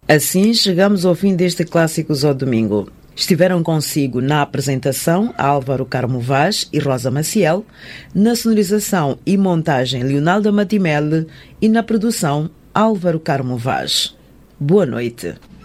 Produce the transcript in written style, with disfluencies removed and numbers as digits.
Assim, chegamos ao fim deste Clássicos ao Domingo. Estiveram consigo na apresentação Álvaro Carmo Vaz e Rosa Maciel, na sonorização e montagem Leonardo Matimele e na produção Álvaro Carmo Vaz. Boa noite.